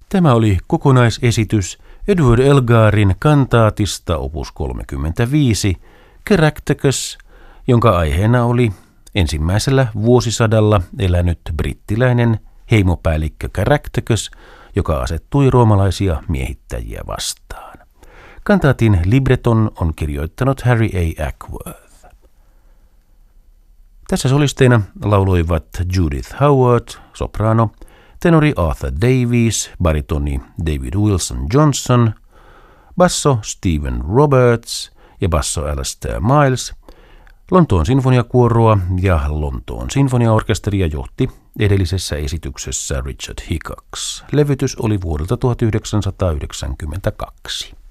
Tämä oli kokonaisesitys Edward Elgarin kantaatista opus 35 Caractacus, jonka aiheena oli ensimmäisellä vuosisadalla elänyt brittiläinen heimopäällikkö Caractacus, joka asettui roomalaisia miehittäjiä vastaan. Kantaatin libreton on kirjoittanut Harry A. Ackworth. Tässä solisteina lauloivat Judith Howard, soprano, tenori Arthur Davies, baritoni David Wilson Johnson, basso Stephen Roberts ja basso Alastair Miles. Lontoon sinfoniakuoroa ja Lontoon sinfoniaorkesteria johti edellisessä esityksessä Richard Hickox. Levytys oli vuodelta 1992.